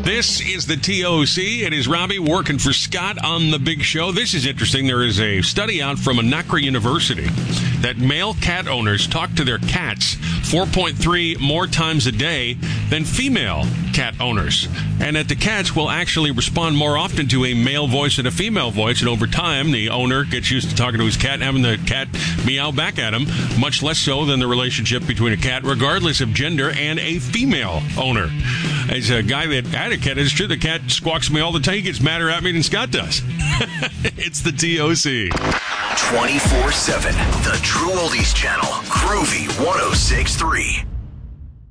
This is the TOC. It is Robbie working for Scott on the big show. This is interesting. There is a study out from Anakra University that male cat owners talk to their cats 4.3 more times a day than female cat owners. And that the cats will actually respond more often to a male voice than a female voice. And over time, the owner gets used to talking to his cat and having the cat meow back at him, much less so than the relationship between a cat, regardless of gender, and a female owner. As a guy that had a cat, it's true the cat squawks me all the time. He gets madder at me than Scott does. It's the TOC. 24/7, the True Oldies Channel, Groovy 106.3.